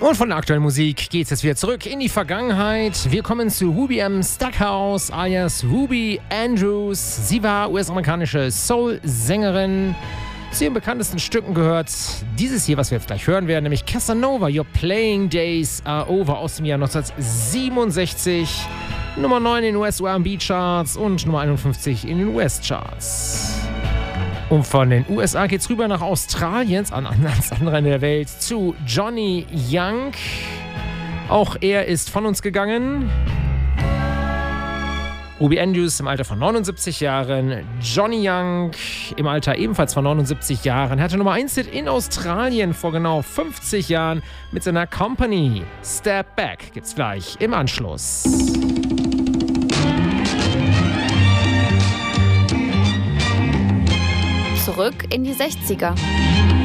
Und von der aktuellen Musik geht es jetzt wieder zurück in die Vergangenheit. Wir kommen zu Ruby M. Stackhouse alias Ruby Andrews. Sie war US-amerikanische Soul-Sängerin. Zu ihren bekanntesten Stücken gehört dieses hier, was wir jetzt gleich hören werden, nämlich Casanova, Your Playing Days Are Over aus dem Jahr 1967. Nummer 9 in den US-R&B-Charts und Nummer 51 in den US-Charts. Und von den USA geht's rüber nach Australien, ans andere Ende der Welt, zu Johnny Young. Auch er ist von uns gegangen. Ruby Andrews im Alter von 79 Jahren. Johnny Young im Alter ebenfalls von 79 Jahren. Hatte Nummer 1-Hit in Australien vor genau 50 Jahren mit seiner Company. Step Back gibt's gleich im Anschluss. Zurück in die 60er.